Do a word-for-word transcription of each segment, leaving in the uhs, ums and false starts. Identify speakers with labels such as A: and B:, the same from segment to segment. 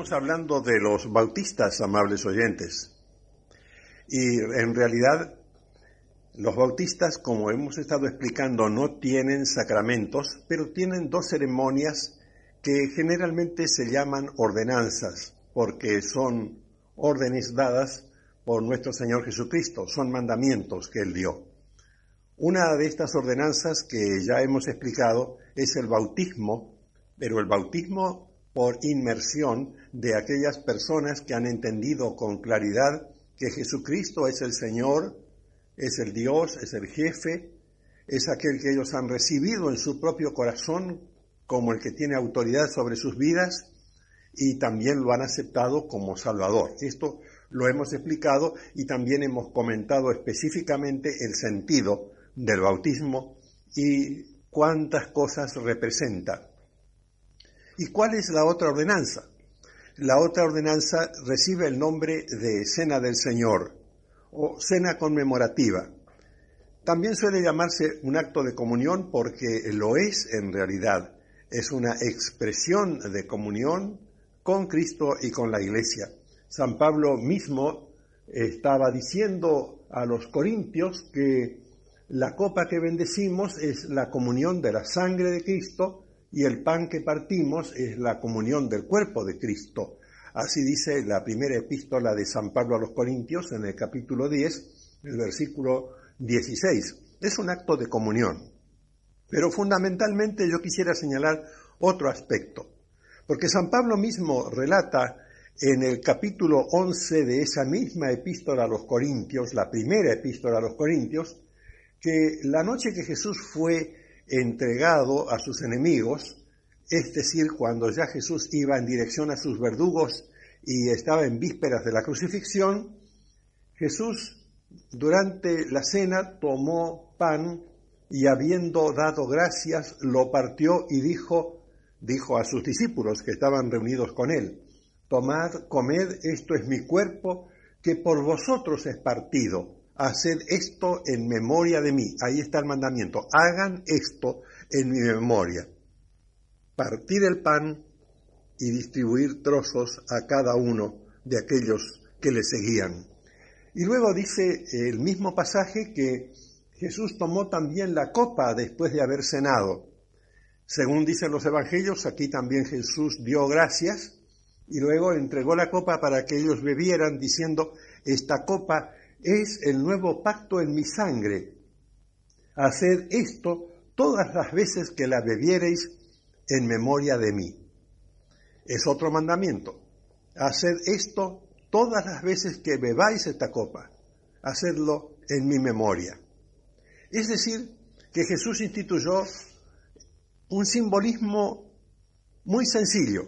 A: Estamos hablando de los bautistas, amables oyentes. Y en realidad, los bautistas, como hemos estado explicando, no tienen sacramentos, pero tienen dos ceremonias que generalmente se llaman ordenanzas, porque son órdenes dadas por nuestro Señor Jesucristo, son mandamientos que Él dio. Una de estas ordenanzas que ya hemos explicado es el bautismo, pero el bautismo por inmersión de aquellas personas que han entendido con claridad que Jesucristo es el Señor, es el Dios, es el jefe, es aquel que ellos han recibido en su propio corazón como el que tiene autoridad sobre sus vidas y también lo han aceptado como Salvador. Esto lo hemos explicado y también hemos comentado específicamente el sentido del bautismo y cuántas cosas representa. ¿Y cuál es la otra ordenanza? La otra ordenanza recibe el nombre de Cena del Señor o cena conmemorativa. También suele llamarse un acto de comunión porque lo es en realidad. Es una expresión de comunión con Cristo y con la Iglesia. San Pablo mismo estaba diciendo a los corintios que la copa que bendecimos es la comunión de la sangre de Cristo y el pan que partimos es la comunión del cuerpo de Cristo. Así dice la primera epístola de San Pablo a los Corintios en el capítulo diez, el versículo dieciséis. Es un acto de comunión. Pero fundamentalmente yo quisiera señalar otro aspecto, porque San Pablo mismo relata en el capítulo once de esa misma epístola a los Corintios, la primera epístola a los Corintios, que la noche que Jesús fue entregado a sus enemigos, es decir, cuando ya Jesús iba en dirección a sus verdugos y estaba en vísperas de la crucifixión, Jesús durante la cena tomó pan y habiendo dado gracias, lo partió y dijo, dijo a sus discípulos que estaban reunidos con él, tomad, comed, esto es mi cuerpo, que por vosotros es partido. Haced esto en memoria de mí. Ahí está el mandamiento. Hagan esto en mi memoria. Partir el pan y distribuir trozos a cada uno de aquellos que le seguían. Y luego dice el mismo pasaje que Jesús tomó también la copa después de haber cenado. Según dicen los evangelios, aquí también Jesús dio gracias y luego entregó la copa para que ellos bebieran, diciendo, esta copa es el nuevo pacto en mi sangre. Haced esto todas las veces que la bebiereis en memoria de mí. Es otro mandamiento. Haced esto todas las veces que bebáis esta copa. Hacedlo en mi memoria. Es decir, que Jesús instituyó un simbolismo muy sencillo.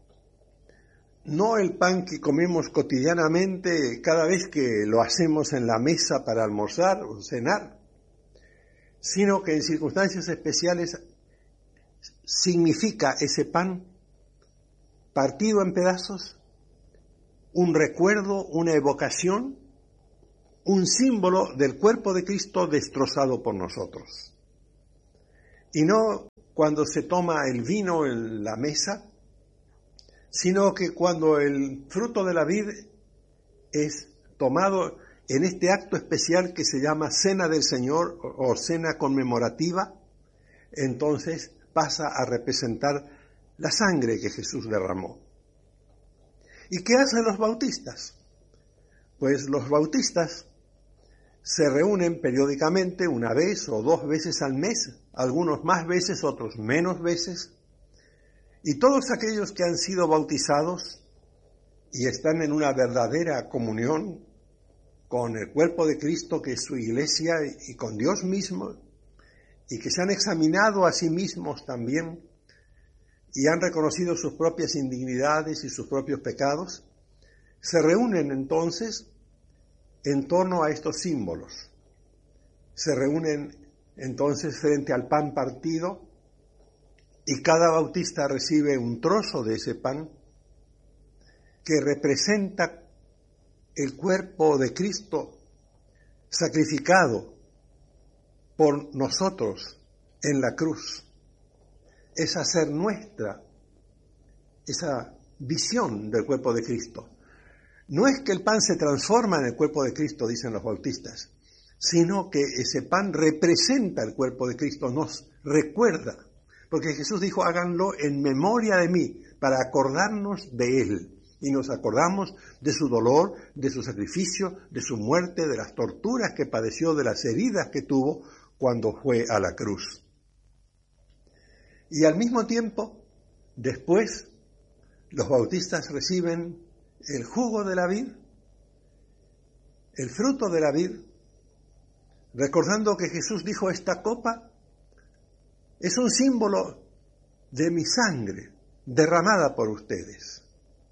A: No el pan que comemos cotidianamente cada vez que lo hacemos en la mesa para almorzar o cenar, sino que en circunstancias especiales significa ese pan partido en pedazos, un recuerdo, una evocación, un símbolo del cuerpo de Cristo destrozado por nosotros. Y no cuando se toma el vino en la mesa, sino que cuando el fruto de la vid es tomado en este acto especial que se llama Cena del Señor o cena conmemorativa, entonces pasa a representar la sangre que Jesús derramó. ¿Y qué hacen los bautistas? Pues los bautistas se reúnen periódicamente una vez o dos veces al mes, algunos más veces, otros menos veces, y todos aquellos que han sido bautizados y están en una verdadera comunión con el cuerpo de Cristo, que es su iglesia, y con Dios mismo, y que se han examinado a sí mismos también, y han reconocido sus propias indignidades y sus propios pecados, se reúnen entonces en torno a estos símbolos. Se reúnen entonces frente al pan partido, y cada bautista recibe un trozo de ese pan que representa el cuerpo de Cristo sacrificado por nosotros en la cruz. Es hacer nuestra esa visión del cuerpo de Cristo. No es que el pan se transforma en el cuerpo de Cristo, dicen los bautistas, sino que ese pan representa el cuerpo de Cristo, nos recuerda. Porque Jesús dijo, háganlo en memoria de mí, para acordarnos de Él. Y nos acordamos de su dolor, de su sacrificio, de su muerte, de las torturas que padeció, de las heridas que tuvo cuando fue a la cruz. Y al mismo tiempo, después, los bautistas reciben el jugo de la vid, el fruto de la vid, recordando que Jesús dijo, esta copa es un símbolo de mi sangre derramada por ustedes.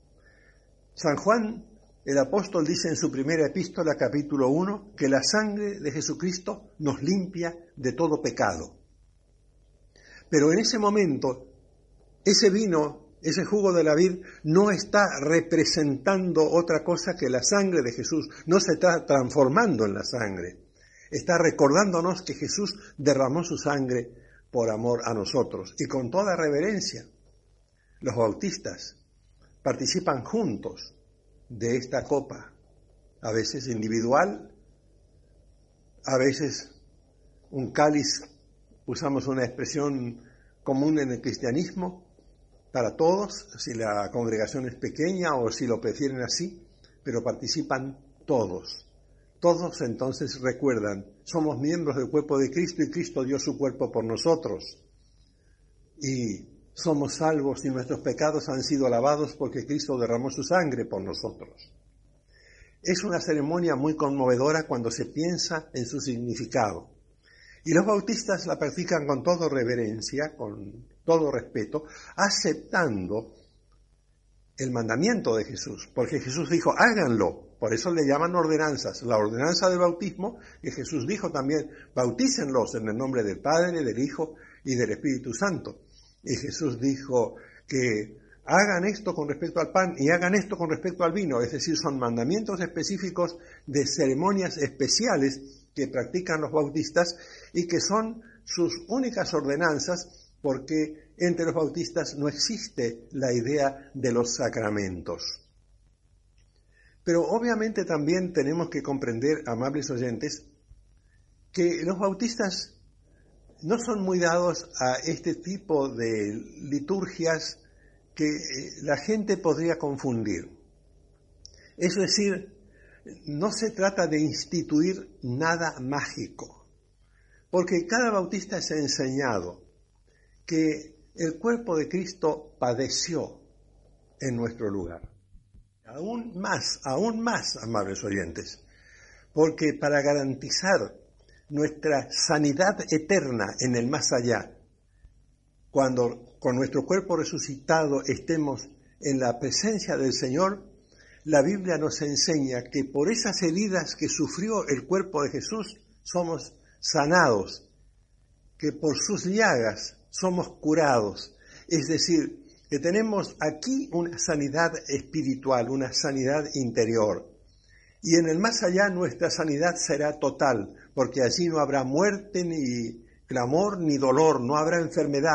A: San Juan, el apóstol, dice en su primera epístola, capítulo uno, que la sangre de Jesucristo nos limpia de todo pecado. Pero en ese momento, ese vino, ese jugo de la vid, no está representando otra cosa que la sangre de Jesús, no se está transformando en la sangre. Está recordándonos que Jesús derramó su sangre por amor a nosotros. Y con toda reverencia, los bautistas participan juntos de esta copa, a veces individual, a veces un cáliz, usamos una expresión común en el cristianismo, para todos, si la congregación es pequeña o si lo prefieren así, pero participan todos. Todos entonces recuerdan, somos miembros del cuerpo de Cristo y Cristo dio su cuerpo por nosotros. Y somos salvos y nuestros pecados han sido lavados porque Cristo derramó su sangre por nosotros. Es una ceremonia muy conmovedora cuando se piensa en su significado. Y los bautistas la practican con toda reverencia, con todo respeto, aceptando el mandamiento de Jesús, porque Jesús dijo, háganlo, por eso le llaman ordenanzas. La ordenanza del bautismo, que Jesús dijo también, bautícenlos en el nombre del Padre, del Hijo y del Espíritu Santo. Y Jesús dijo que hagan esto con respecto al pan y hagan esto con respecto al vino, es decir, son mandamientos específicos de ceremonias especiales que practican los bautistas y que son sus únicas ordenanzas, porque entre los bautistas no existe la idea de los sacramentos. Pero obviamente también tenemos que comprender, amables oyentes, que los bautistas no son muy dados a este tipo de liturgias que la gente podría confundir. Es decir, no se trata de instituir nada mágico, porque cada bautista se ha enseñado que el cuerpo de Cristo padeció en nuestro lugar. Aún más, aún más, amables oyentes, porque para garantizar nuestra sanidad eterna en el más allá, cuando con nuestro cuerpo resucitado estemos en la presencia del Señor, la Biblia nos enseña que por esas heridas que sufrió el cuerpo de Jesús somos sanados, que por sus llagas somos curados. Es decir, que tenemos aquí una sanidad espiritual, una sanidad interior. Y en el más allá nuestra sanidad será total, porque allí no habrá muerte, ni clamor, ni dolor, no habrá enfermedad.